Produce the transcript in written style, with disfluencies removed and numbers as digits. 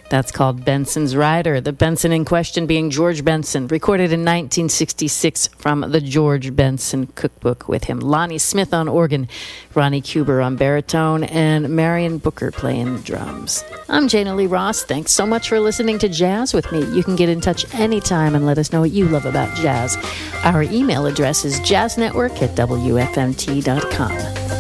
That's called Benson's Rider. The Benson in question being George Benson, recorded in 1966 from the George Benson Cookbook, with him Lonnie Smith on organ, Ronnie Cuber on baritone, and Marion Booker playing drums. I'm Jana Lee Ross. Thanks so much for listening to Jazz with me. You can get in touch anytime and let us know what you love about jazz. Our email address is jazznetwork@wfmt.com.